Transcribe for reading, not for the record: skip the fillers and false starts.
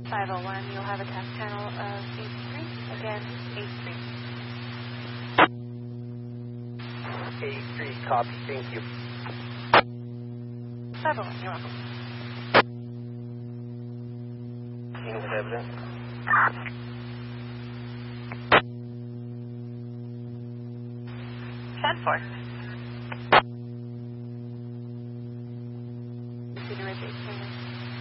501, you'll have a task channel of 83. Again, 83. 83, copy, thank you. 501, you're welcome. Dealing with evidence. 10-4.